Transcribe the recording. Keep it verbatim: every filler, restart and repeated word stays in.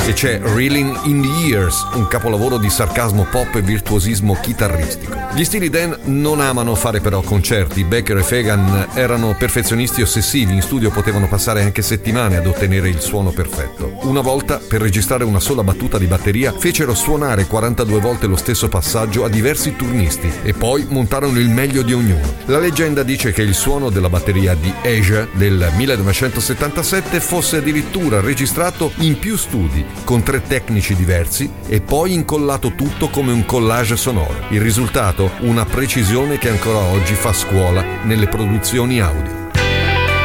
e c'è Reeling in the Years, un capolavoro di sarcasmo pop e virtuosismo chitarristico. Gli Steely Dan non amano fare però concerti. Becker e Fagan erano perfezionisti ossessivi, in studio potevano passare anche settimane ad ottenere il suono perfetto. Una volta, per registrare una sola battuta di batteria, fecero suonare quarantadue volte lo stesso passaggio a diversi turnisti e poi montarono il meglio di ognuno. La leggenda dice che il suono della batteria di Asia del millenovecentosettantasette fosse addirittura registrato in più studi, con tre tecnici diversi, e poi incollato tutto come un collage sonoro. Il risultato? Una precisione che ancora oggi fa scuola nelle produzioni audio.